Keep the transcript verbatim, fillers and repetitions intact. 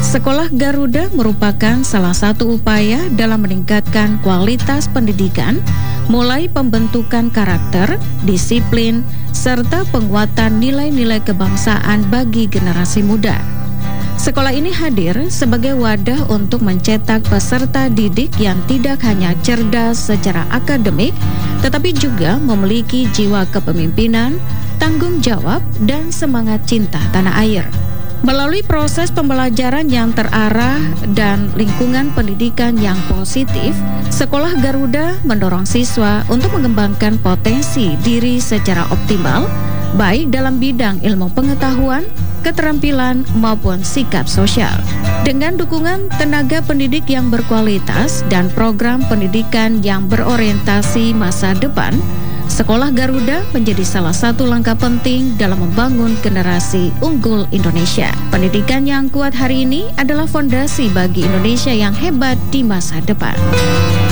Sekolah Garuda merupakan salah satu upaya dalam meningkatkan kualitas pendidikan, mulai pembentukan karakter, disiplin, serta penguatan nilai-nilai kebangsaan bagi generasi muda. Sekolah ini hadir sebagai wadah untuk mencetak peserta didik yang tidak hanya cerdas secara akademik, tetapi juga memiliki jiwa kepemimpinan, tanggung jawab, dan semangat cinta tanah air. Melalui proses pembelajaran yang terarah dan lingkungan pendidikan yang positif, Sekolah Garuda mendorong siswa untuk mengembangkan potensi diri secara optimal, baik dalam bidang ilmu pengetahuan, keterampilan, maupun sikap sosial. Dengan dukungan tenaga pendidik yang berkualitas dan program pendidikan yang berorientasi masa depan, Sekolah Garuda menjadi salah satu langkah penting dalam membangun generasi unggul Indonesia. Pendidikan yang kuat hari ini adalah fondasi bagi Indonesia yang hebat di masa depan.